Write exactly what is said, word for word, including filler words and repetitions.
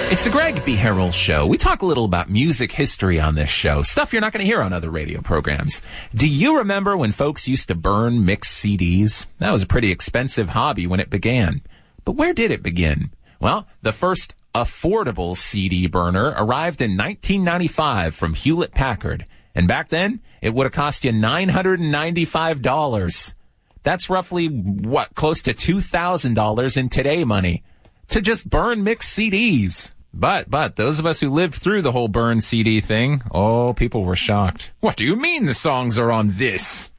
It's the Greg B. Harrell Show. We talk a little about music history on this show, stuff you're not going to hear on other radio programs. Do you remember when folks used to burn mixed C Ds? That was a pretty expensive hobby when it began. But where did it begin? Well, the first affordable C D burner arrived in nineteen ninety-five from Hewlett-Packard. And back then, it would have cost you nine hundred ninety-five dollars. That's roughly, what, close to two thousand dollars in today money to just burn mixed C Ds. But, but, those of us who lived through the whole burn C D thing, oh, people were shocked. What do you mean the songs are on this?